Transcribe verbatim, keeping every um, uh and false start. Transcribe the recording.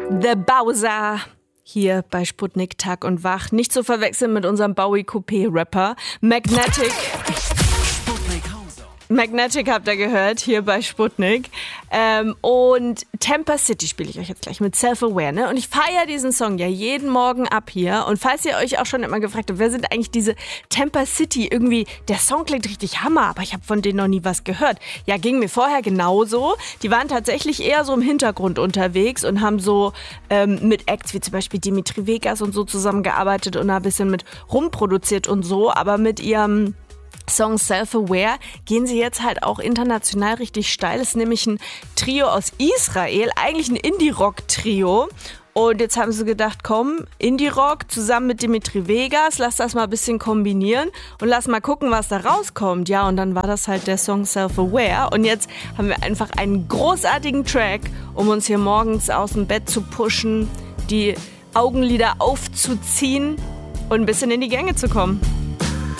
The Bowser. Hier bei Sputnik Tag und Wach. Nicht zu verwechseln mit unserem Bowie-Coupé-Rapper. Magnetic. Magnetic habt ihr gehört, hier bei Sputnik. Ähm, und Temper City spiele ich euch jetzt gleich mit Self-Aware. Ne? Und ich feiere diesen Song ja jeden Morgen ab hier. Und falls ihr euch auch schon immer gefragt habt, wer sind eigentlich diese Temper City? Irgendwie, der Song klingt richtig Hammer, aber ich habe von denen noch nie was gehört. Ja, ging mir vorher genauso. Die waren tatsächlich eher so im Hintergrund unterwegs und haben so ähm, mit Acts wie zum Beispiel Dimitri Vegas und so zusammengearbeitet und ein bisschen mit rumproduziert und so. Aber mit ihrem Song Self-Aware gehen sie jetzt halt auch international richtig steil. Das ist nämlich ein Trio aus Israel, eigentlich ein Indie-Rock-Trio. Und jetzt haben sie gedacht, komm, Indie-Rock zusammen mit Dimitri Vegas, lass das mal ein bisschen kombinieren und lass mal gucken, was da rauskommt. Ja, und dann war das halt der Song Self-Aware. Und jetzt haben wir einfach einen großartigen Track, um uns hier morgens aus dem Bett zu pushen, die Augenlider aufzuziehen und ein bisschen in die Gänge zu kommen.